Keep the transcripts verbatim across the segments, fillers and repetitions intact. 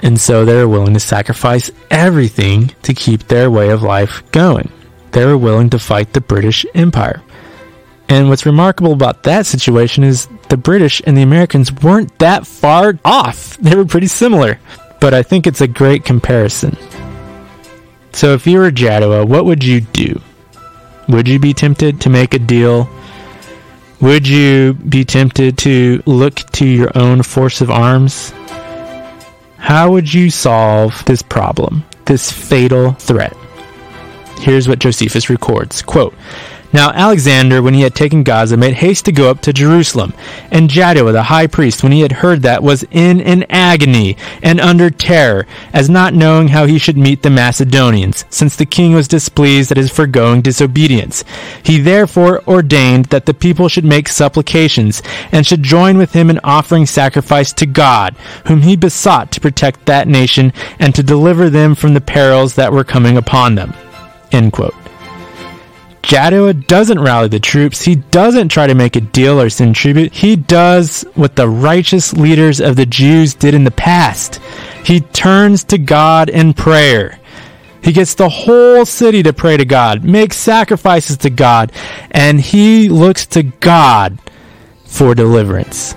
And so they were willing to sacrifice everything to keep their way of life going. They were willing to fight the British Empire. And what's remarkable about that situation is the British and the Americans weren't that far off. They were pretty similar. But I think it's a great comparison. So if you were Jaddua, what would you do? Would you be tempted to make a deal? Would you be tempted to look to your own force of arms? How would you solve this problem, this fatal threat? Here's what Josephus records, quote, "Now Alexander, when he had taken Gaza, made haste to go up to Jerusalem. And Jaddua, the high priest, when he had heard that, was in an agony and under terror, as not knowing how he should meet the Macedonians, since the king was displeased at his foregoing disobedience. He therefore ordained that the people should make supplications, and should join with him in offering sacrifice to God, whom he besought to protect that nation, and to deliver them from the perils that were coming upon them." End quote. Jaddua doesn't rally the troops. He doesn't try to make a deal or send tribute. He does what the righteous leaders of the Jews did in the past. He turns to God in prayer. He gets the whole city to pray to God, make sacrifices to God, and he looks to God for deliverance.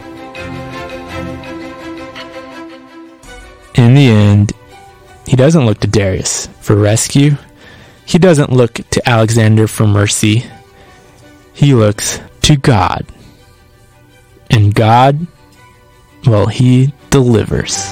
In the end, he doesn't look to Darius for rescue. He doesn't look to Alexander for mercy. He looks to God. And God, well, he delivers.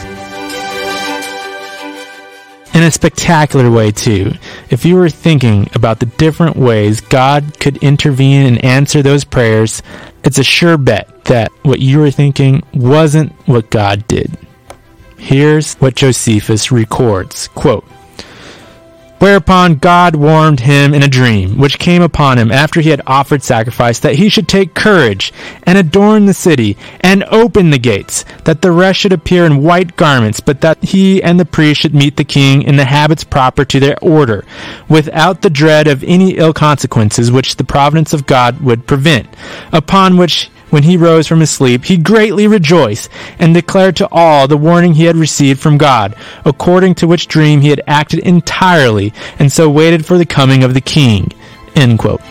In a spectacular way, too. If you were thinking about the different ways God could intervene and answer those prayers, it's a sure bet that what you were thinking wasn't what God did. Here's what Josephus records, quote, "Whereupon God warned him in a dream, which came upon him after he had offered sacrifice, that he should take courage, and adorn the city, and open the gates, that the rest should appear in white garments, but that he and the priest should meet the king in the habits proper to their order, without the dread of any ill consequences which the providence of God would prevent. Upon which, when he rose from his sleep, he greatly rejoiced, and declared to all the warning he had received from God, according to which dream he had acted entirely, and so waited for the coming of the king." End quote.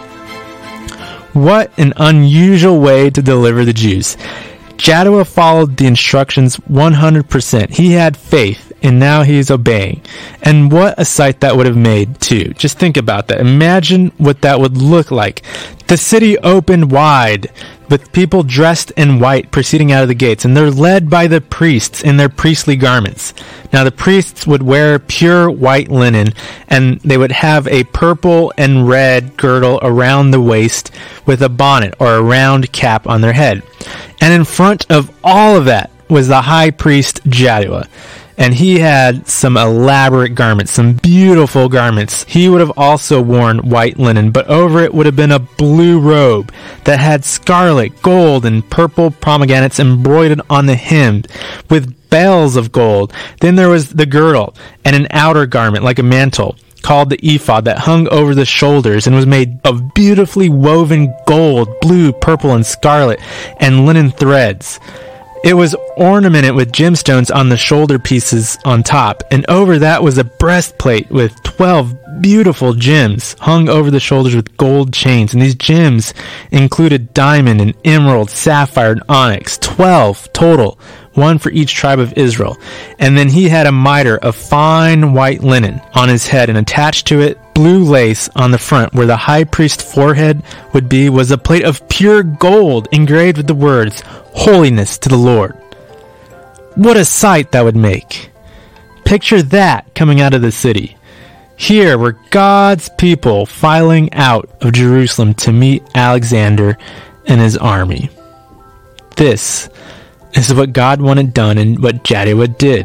What an unusual way to deliver the Jews. Jaddua followed the instructions one hundred percent. He had faith, and now he is obeying. And what a sight that would have made, too. Just think about that. Imagine what that would look like. The city opened wide, with people dressed in white proceeding out of the gates, and they're led by the priests in their priestly garments. Now, the priests would wear pure white linen, and they would have a purple and red girdle around the waist with a bonnet or a round cap on their head. And in front of all of that was the high priest Jaddua. And he had some elaborate garments, some beautiful garments. He would have also worn white linen, but over it would have been a blue robe that had scarlet, gold, and purple pomegranates embroidered on the hem with bells of gold. Then there was the girdle and an outer garment like a mantle called the ephod that hung over the shoulders and was made of beautifully woven gold, blue, purple, and scarlet, and linen threads. It was ornamented with gemstones on the shoulder pieces on top, and over that was a breastplate with twelve beautiful gems hung over the shoulders with gold chains, and these gems included diamond and emerald, sapphire, and onyx, twelve total, one for each tribe of Israel. And then he had a mitre of fine white linen on his head, and attached to it blue lace on the front where the high priest's forehead would be was a plate of pure gold engraved with the words, "Holiness to the Lord." What a sight that would make. Picture that coming out of the city. Here were God's people filing out of Jerusalem to meet Alexander and his army. This is what God wanted done and what Jaddua did.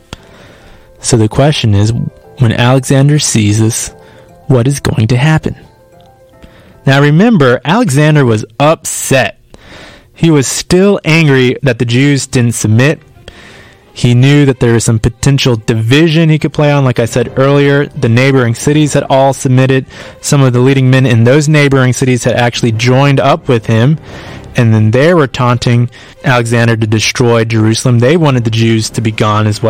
So the question is, when Alexander sees this, what is going to happen? Now remember, Alexander was upset. He was still angry that the Jews didn't submit. He knew that there was some potential division he could play on. Like I said earlier, the neighboring cities had all submitted. Some of the leading men in those neighboring cities had actually joined up with him. And then they were taunting Alexander to destroy Jerusalem. They wanted the Jews to be gone as well.